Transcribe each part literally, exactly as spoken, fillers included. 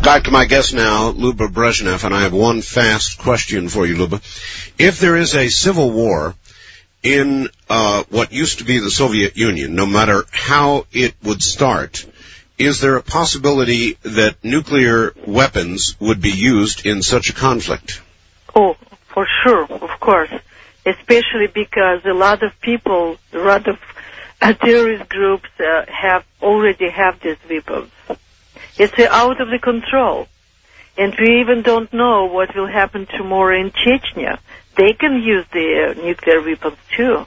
Back to my guest now, Luba Brezhnev, and I have one fast question for you, Luba. If there is a civil war in uh, what used to be the Soviet Union, no matter how it would start, is there a possibility that nuclear weapons would be used in such a conflict? Oh, for sure, of course. Especially because a lot of people, a lot of uh, terrorist groups uh, have already have these weapons. It's uh, out of the control. And we even don't know what will happen tomorrow in Chechnya. They can use the uh, nuclear weapons too.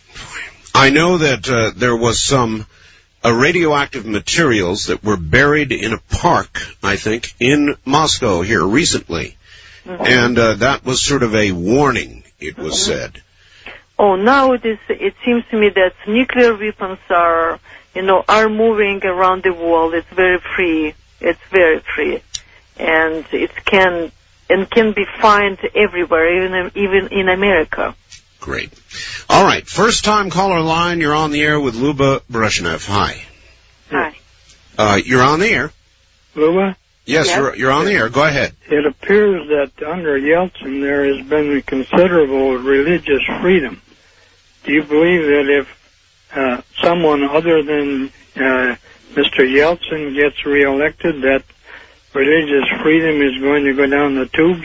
I know that uh, there was some uh, radioactive materials that were buried in a park, I think, in Moscow here recently. Mm-hmm. And uh, that was sort of a warning, it was mm-hmm. said. Oh, now it is. It seems to me that nuclear weapons are, you know, are moving around the world. It's very free. It's very free, and it can and can be found everywhere, even even in America. Great. All right, first time caller line. You're on the air with Luba Brezhnev. Hi. Hi. Uh, you're on the air. Luba? Yes, yes. You're, you're on the air. Go ahead. It appears that under Yeltsin there has been considerable religious freedom. Do you believe that if uh, someone other than uh, Mister Yeltsin gets reelected, that religious freedom is going to go down the tubes?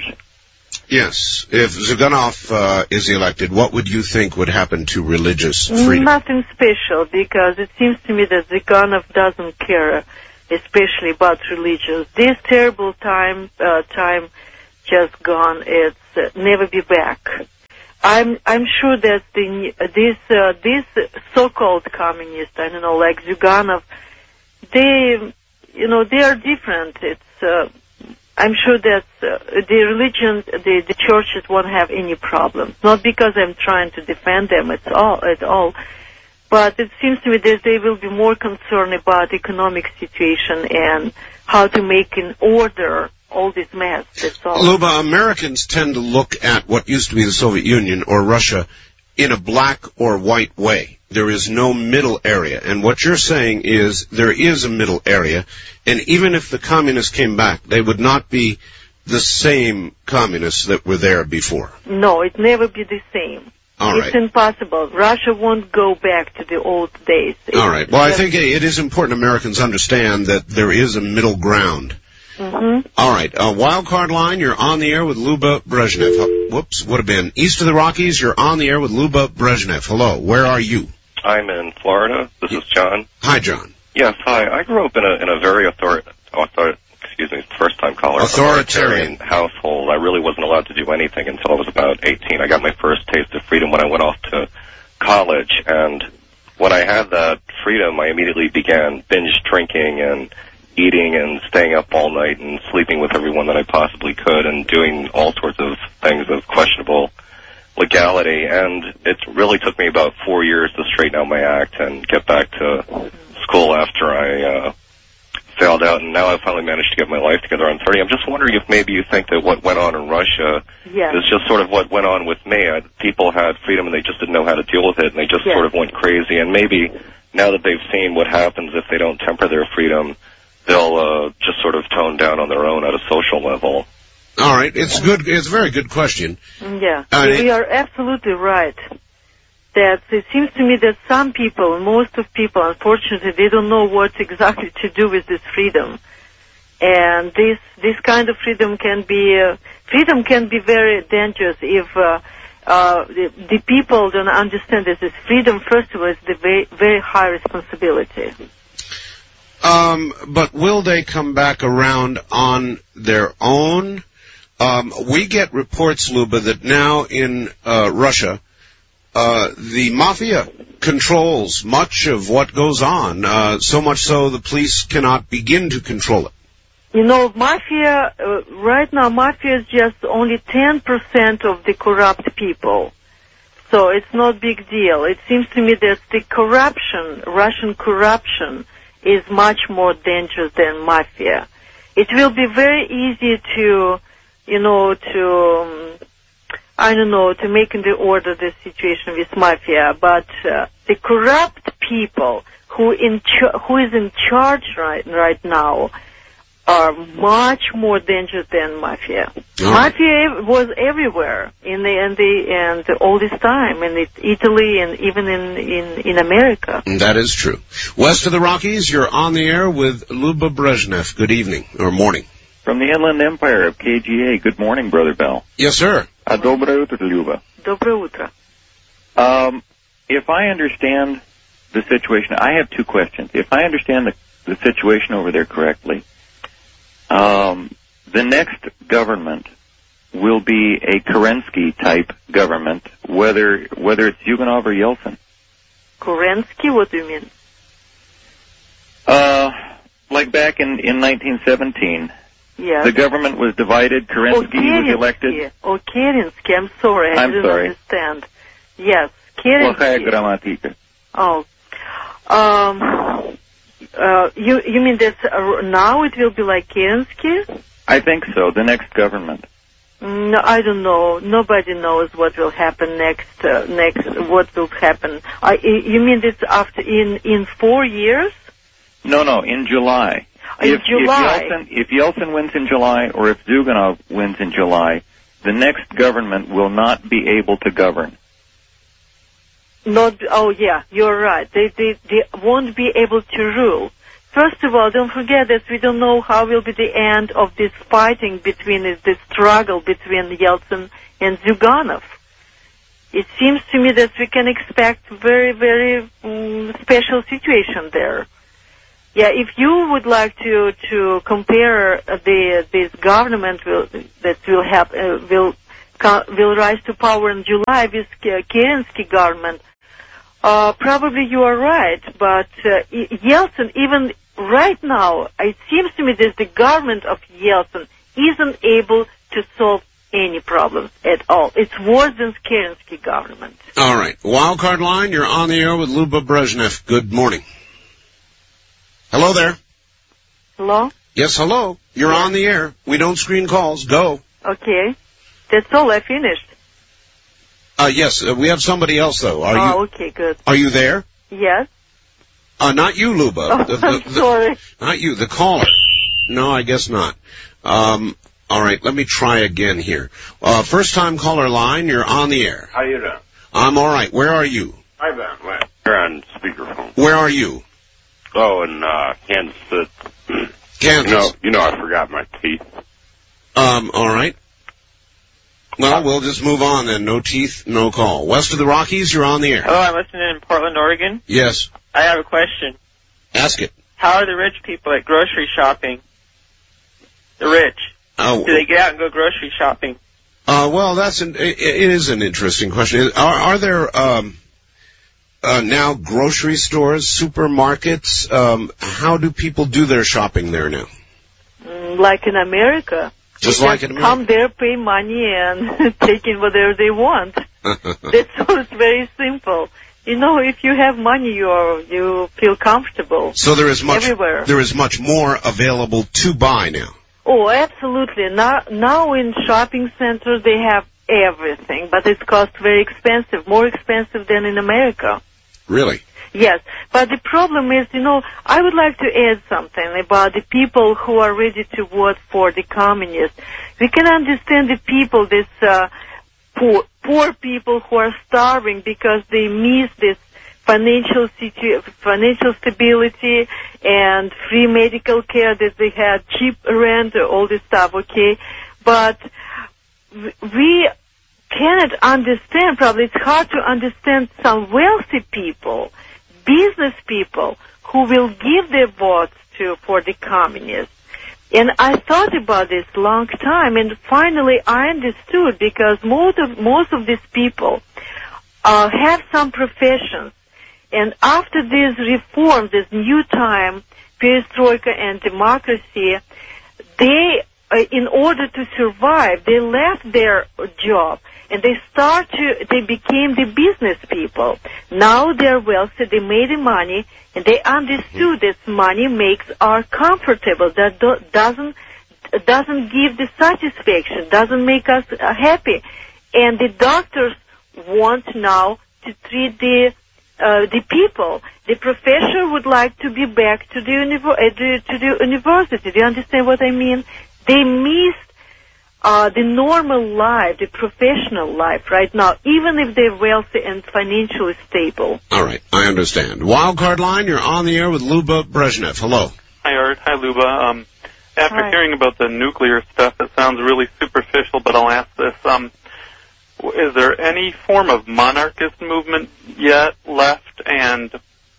Yes. If Zyuganov uh, is elected, what would you think would happen to religious freedom? Nothing special, because it seems to me that Zyuganov doesn't care, especially about religion. This terrible time, uh, time just gone. It's uh, never be back. I'm I'm sure that the this uh, this so-called communist, I don't know, like Zyuganov, they you know they are different. It's uh, I'm sure that uh, the religion, the the churches won't have any problems. Not because I'm trying to defend them at all at all, but it seems to me that they will be more concerned about economic situation and how to make in order all this mess. That's all. Luba, Americans tend to look at what used to be the Soviet Union or Russia in a black or white way. There is no middle area. And what you're saying is there is a middle area, and even if the communists came back, they would not be the same communists that were there before. No, it never be the same. All it's right. impossible. Russia won't go back to the old days. All right. Well, I think it is important Americans understand that there is a middle ground. Mm-hmm. All right. Uh, wild card line, you're on the air with Luba Brezhnev. Uh, whoops, would have been east of the Rockies. You're on the air with Luba Brezhnev. Hello. Where are you? I'm in Florida. This is John. Hi, John. Yes, hi. I grew up in a in a very author, author excuse me, first time caller. Authoritarian. authoritarian household. I really wasn't allowed to do anything until I was about eighteen. I got my first taste of freedom when I went off to college, and when I had that freedom, I immediately began binge drinking and eating and staying up all night and sleeping with everyone that I possibly could and doing all sorts of things of questionable legality. And it really took me about four years to straighten out my act and get back to school after I uh, failed out. And now I've finally managed to get my life together. I'm thirty. I'm just wondering if maybe you think that what went on in Russia yes. is just sort of what went on with me. I, people had freedom and they just didn't know how to deal with it, and they just yes. sort of went crazy. And maybe now that they've seen what happens if they don't temper their freedom, they'll uh, just sort of tone down on their own at a social level. All right. It's good. It's a very good question. Yeah. Uh, we are absolutely right. That it seems to me that some people, most of people, unfortunately, they don't know what exactly to do with this freedom. And this this kind of freedom can be uh, freedom can be very dangerous if uh, uh, the, the people don't understand that this freedom, first of all, is the very, very high responsibility. Um, but will they come back around on their own? Um, we get reports, Luba, that now in uh, Russia, uh, the mafia controls much of what goes on, uh, so much so the police cannot begin to control it. You know, mafia, uh, right now, mafia is just only ten percent of the corrupt people. So it's not big deal. It seems to me that the corruption, Russian corruption, is much more dangerous than mafia. It will be very easy to, you know, to, um, I don't know, to make in the order the situation with mafia, but uh, the corrupt people who in ch- who is in charge right right now, are much more dangerous than mafia. Oh. Mafia was everywhere in the and the and all this time in Italy and even in, in in America. That is true. West of the Rockies, you're on the air with Luba Brezhnev. Good evening or morning. From the Inland Empire of K G A. Good morning, Brother Bell. Yes, sir. A доброе утро, Luba. Доброе утро. Um, if I understand the situation, I have two questions. If I understand the, the situation over there correctly, um, the next government will be a Kerensky-type government, whether whether it's Zyuganov or Yeltsin. Kerensky, what do you mean? Uh, like back in, in nineteen seventeen, yes. The government was divided, Kerensky oh, was elected. Oh, Kerensky, I'm sorry, I I'm didn't sorry. understand. Yes, Kerensky. Плохая грамматика. Oh. Um, uh, you you mean that uh, now it will be like Kerensky? I think so, the next government. No, I don't know. Nobody knows what will happen next. Uh, next, what will happen? Uh, you mean it's after in in four years? No, no, in July. In if, July. If Yeltsin, if Yeltsin wins in July, or if Zyuganov wins in July, the next government will not be able to govern. Not. Oh, yeah, you're right. They they they won't be able to rule. First of all, don't forget that we don't know how will be the end of this fighting between this struggle between Yeltsin and Zyuganov. It seems to me that we can expect very, very um, special situation there. Yeah, if you would like to to compare the this government will, that will have uh, will will rise to power in July with Kerensky government, uh, probably you are right. But uh, Yeltsin, even right now, it seems to me that the government of Yeltsin isn't able to solve any problems at all. It's worse than Kerensky government. All right, wildcard line. You're on the air with Luba Brezhnev. Good morning. Hello there. Hello? Yes, hello. You're yeah. on the air. We don't screen calls. Go. Okay. That's all. I finished. Uh, yes, uh, we have somebody else, though. Are oh, you, okay, good. Are you there? Yes. Uh, not you, Luba. Oh, the, the, I'm the, sorry. Not you, the caller. No, I guess not. Um, all right, let me try again here. Uh, first-time caller line, you're on the air. How you doing? I'm all right. Where are you? Hi, Ben. You're on speakerphone. Where are you? Oh, in uh, Kansas City. Kansas. You know, you know, I forgot my teeth. Um, all right. Well, we'll just move on then. No teeth, no call. West of the Rockies, you're on the air. Hello, I'm listening in Portland, Oregon. Yes. I have a question. Ask it. How are the rich people at grocery shopping? The rich. Oh. Do they get out and go grocery shopping? Uh, well, that's an, it, it is an interesting question. Are, are there, um, uh, now grocery stores, supermarkets? Um, how do people do their shopping there now? Mm, like in America. Just they like just in America. Come there, pay money, and take in whatever they want. That's all. It's very simple. You know, if you have money, you are, you feel comfortable. So there is much everywhere. There is much more available to buy now. Oh, absolutely. Now, now in shopping centers they have everything, but it costs very expensive, more expensive than in America. Really? Yes, but the problem is, you know, I would like to add something about the people who are ready to vote for the communists. We can understand the people, this uh, poor, poor people who are starving because they miss this financial situ- financial stability and free medical care that they had, cheap rent, all this stuff, okay? But we cannot understand, probably it's hard to understand some wealthy people, business people, who will give their votes to for the communists. And I thought about this long time, and finally I understood, because most of, most of these people uh, have some professions. And after this reform, this new time, perestroika and democracy, they, uh, in order to survive, they left their job and they start to, they became the business people. Now they're wealthy, they made the money, and they understood that money makes us comfortable. That do, doesn't doesn't give the satisfaction, doesn't make us uh, happy. And the doctors want now to treat the uh, the people, the professor would like to be back to the, univ- uh, to, to the university. Do you understand what I mean? They missed uh, the normal life, the professional life right now, even if they're wealthy and financially stable. All right, I understand. Wildcard line, you're on the air with Luba Brezhnev. Hello. Hi, Art. Hi, Luba. Um, after Hi. hearing about the nuclear stuff, it sounds really superficial, but I'll ask this. Um, is there any form of monarchist movement yet left? And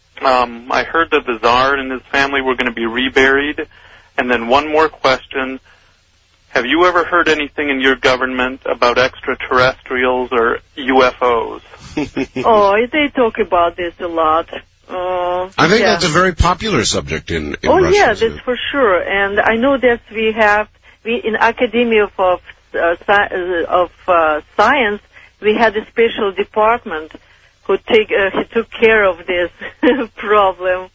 um, I heard that the Tsar and his family were going to be reburied. And then one more question. Have you ever heard anything in your government about extraterrestrials or U F Os? Oh, they talk about this a lot. Uh, I think yeah. that's a very popular subject in, in oh, Russia. yeah, isn't that's it? for sure. And I know that we have, we in Academy of, of, uh, sci- of uh, Science, we had a special department who take, uh, who took care of this problem.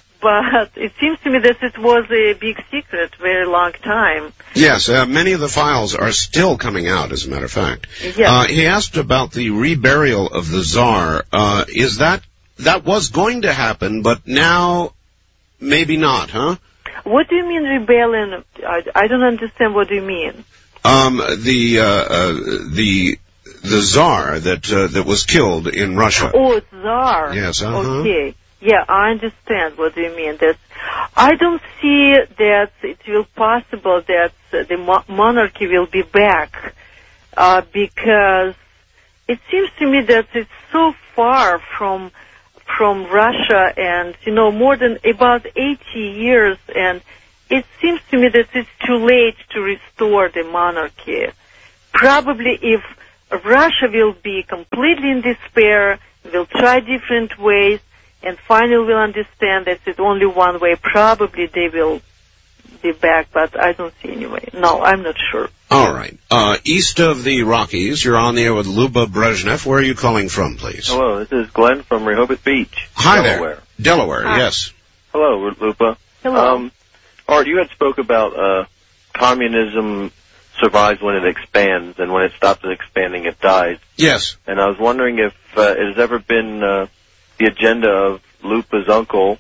But it seems to me that it was a big secret very long time. Yes, uh, many of the files are still coming out, as a matter of fact. Yes. Uh, he asked about the reburial of the Tsar. Uh, is that, that was going to happen, but now maybe not, huh? What do you mean rebellion? I, I don't understand what you mean. Um, the, uh, uh, the, the Tsar that, uh, that was killed in Russia. Oh, Tsar. Yes, uh-huh. Okay. Yeah, I understand what you mean. That I don't see that it will possible that uh, the mo- monarchy will be back uh, because it seems to me that it's so far from from Russia, and you know more than about eighty years, and it seems to me that it's too late to restore the monarchy. Probably if Russia will be completely in despair, will try different ways, and finally will understand that it's only one way. Probably they will be back, but I don't see any way. No, I'm not sure. All right. Uh, east of the Rockies, you're on the air with Luba Brezhnev. Where are you calling from, please? Hello, this is Glenn from Rehoboth Beach, Hi Delaware. there. Delaware, Hi. yes. Hello, Lupa. Hello. Um, Art, you had spoke about uh, communism survives when it expands, and when it stops expanding, it dies. Yes. And I was wondering if uh, it has ever been uh, the agenda of Lupa's uncle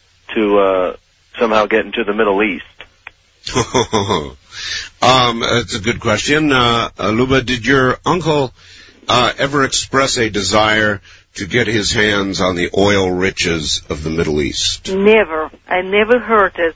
to uh, somehow get into the Middle East. um, that's a good question. Uh, uh, Luba, did your uncle uh, ever express a desire to get his hands on the oil riches of the Middle East? Never. I never heard it.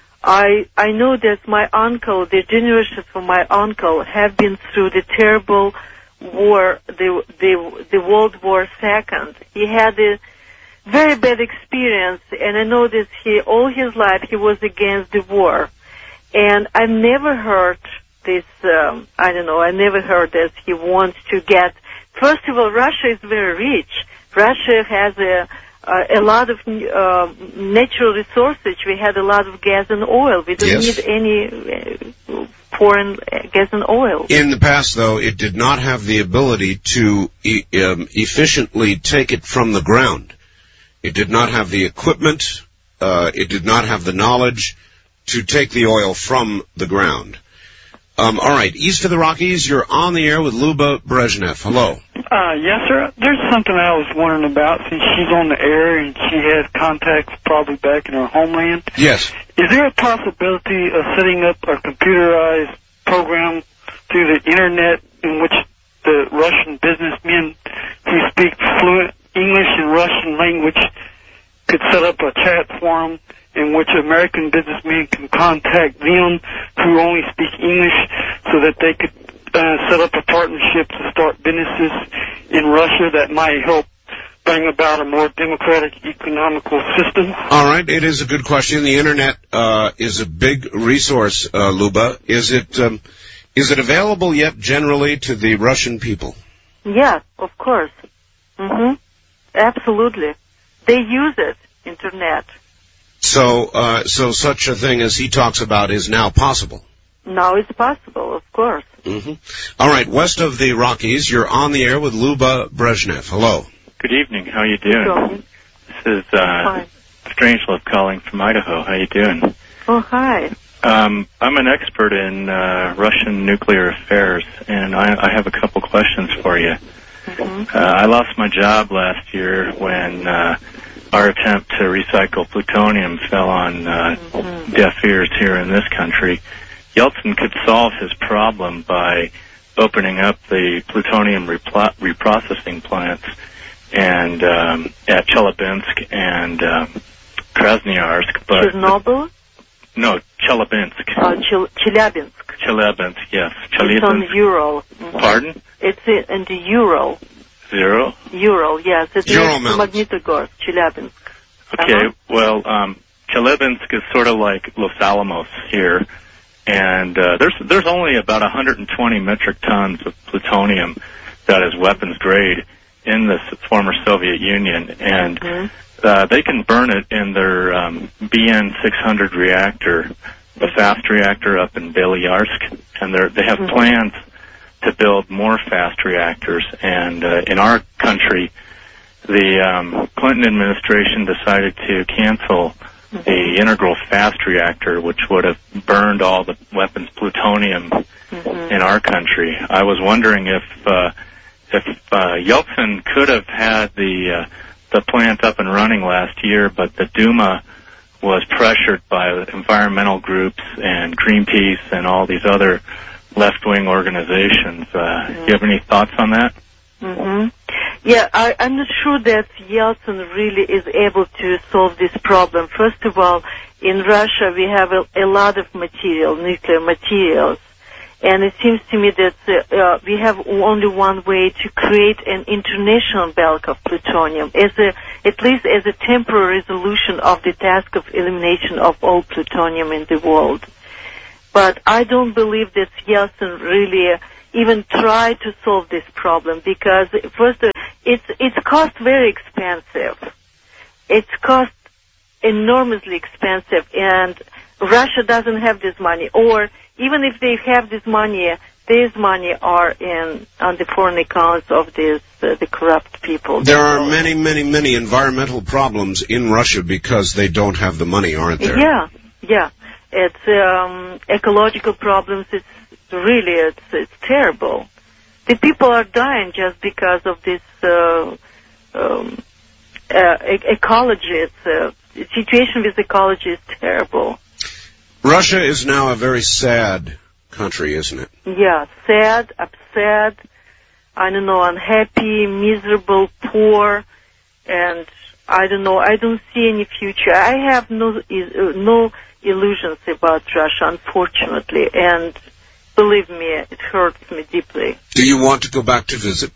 I I know that my uncle, the generations from my uncle, have been through the terrible war, the the the World War Second. He had a very bad experience, and I know that he all his life he was against the war. And I never heard this. Um, I don't know. I never heard that he wants to get. First of all, Russia is very rich. Russia has a uh, a lot of uh, natural resources. We had a lot of gas and oil. We don't Yes. need any uh, foreign gas and oil. In the past, though, it did not have the ability to e- um, efficiently take it from the ground. It did not have the equipment. Uh, it did not have the knowledge to take the oil from the ground. Um, all right, east of the Rockies, you're on the air with Luba Brezhnev. Hello. Uh, yes, sir. There's something I was wondering about since she's on the air and she has contacts probably back in her homeland. Yes. Is there a possibility of setting up a computerized program through the internet in which the Russian businessmen who speak fluent English and Russian language could set up a chat forum in which American businessmen can contact them who only speak English so that they could uh, set up a partnership to start businesses in Russia that might help bring about a more democratic economical system? All right, it is a good question. The internet uh, is a big resource, uh, Luba. Is it um, is it available yet generally to the Russian people? Yeah, of course. Mhm. Absolutely. They use it, internet. So, uh, so such a thing as he talks about is now possible. Now it's possible, of course. Mm-hmm. All right, west of the Rockies, you're on the air with Luba Brezhnev. Hello. Good evening. How are you doing? So, This is uh, Strangelove calling from Idaho. How you doing? oh, hi. Um, I'm an expert in uh, Russian nuclear affairs, and I, I have a couple questions for you. Mm-hmm. Uh, I lost my job last year when uh, our attempt to recycle plutonium fell on uh, mm-hmm. deaf ears here in this country. Yeltsin could solve his problem by opening up the plutonium repl- reprocessing plants and um, at Chelyabinsk and um, Krasnoyarsk. But Chernobyl? No, Chelyabinsk. Uh, Chel- Chelyabinsk. Chelyabinsk, yes. It's on Ural. Mm-hmm. Pardon? It's in, in the Ural. Zero? Ural, yes. It's Ural next to Magnitogorsk, Chelyabinsk. Okay, uh-huh. well, um, Chelyabinsk is sort of like Los Alamos here, and uh, there's there's only about one hundred twenty metric tons of plutonium that is weapons grade in the former Soviet Union, and mm-hmm. uh, they can burn it in their um, B N six hundred reactor, the fast reactor up in Belyarsk, and they they have mm-hmm. plans to build more fast reactors. And uh, in our country, the um, Clinton administration decided to cancel mm-hmm. the integral fast reactor, which would have burned all the weapons plutonium mm-hmm. in our country. I was wondering if uh, if uh, Yeltsin could have had the uh, the plant up and running last year, but the Duma was pressured by environmental groups and Greenpeace and all these other left-wing organizations. Uh, mm-hmm. Do you have any thoughts on that? Mm-hmm. Yeah, I, I'm not sure that Yeltsin really is able to solve this problem. First of all, in Russia we have a, a lot of material, nuclear materials, and it seems to me that uh, uh, we have only one way to create an international bulk of plutonium, as a, at least as a temporary resolution of the task of elimination of all plutonium in the world. But I don't believe that Yeltsin really uh, even tried to solve this problem, because first, uh, it's it's cost very expensive. It's cost enormously expensive, and Russia doesn't have this money. Or even if they have this money, this money are in on the foreign accounts of this uh, the corrupt people. There are many, many, many environmental problems in Russia because they don't have the money, aren't there? Yeah, yeah. It's um, ecological problems. It's really it's it's terrible. The people are dying just because of this uh, um, uh, e- ecology. It's uh, the situation with ecology is terrible. Russia is now a very sad country, isn't it? Yeah, sad, upset, I don't know, unhappy, miserable, poor, and I don't know, I don't see any future. I have no uh, no illusions about Russia, unfortunately, and believe me, it hurts me deeply. Do you want to go back to visit?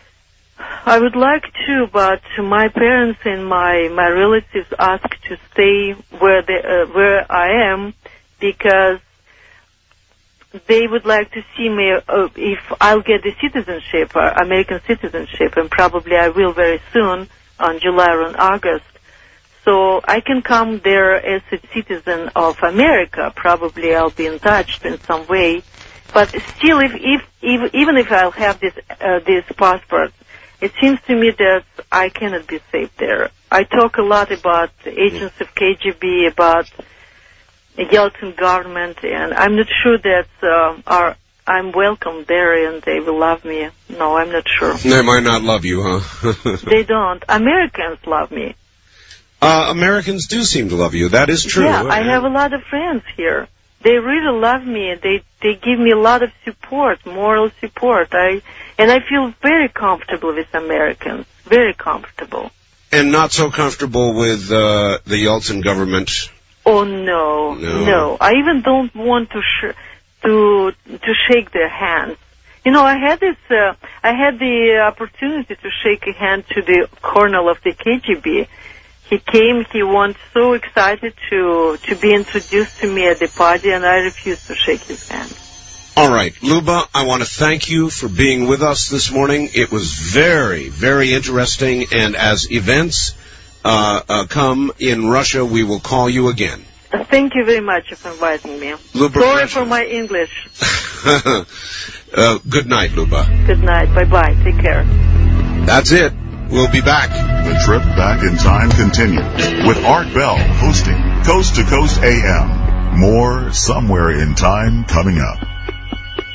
I would like to, but my parents and my my relatives ask to stay where they uh, where I am, because they would like to see me uh, if I'll get the citizenship, uh, American citizenship, and probably I will very soon, on July or in August. So I can come there as a citizen of America. Probably I'll be untouched in some way. But still, if, if, if even if I'll have this uh, this passport, it seems to me that I cannot be safe there. I talk a lot about agents of K G B, about the Yeltsin government, and I'm not sure that uh, our, I'm welcome there and they will love me. No, I'm not sure. They might not love you, huh? They don't. Americans love me. Uh, Americans do seem to love you. That is true. Yeah, I have a lot of friends here. They really love me. They they give me a lot of support, moral support. I and I feel very comfortable with Americans. Very comfortable. And not so comfortable with uh, the Yeltsin government. Oh no, no, no! I even don't want to sh- to to shake their hands. You know, I had this. Uh, I had the opportunity to shake a hand to the colonel of the K G B. He came. He was so excited to to be introduced to me at the party, and I refused to shake his hand. All right, Luba, I want to thank you for being with us this morning. It was very, very interesting, and as events Uh, uh, come in Russia, we will call you again. Uh, thank you very much for inviting me. Luba Sorry Gresham. for my English. uh, good night, Luba. Good night. Bye-bye. Take care. That's it. We'll be back. The trip back in time continues with Art Bell hosting Coast to Coast A M. More Somewhere in Time coming up.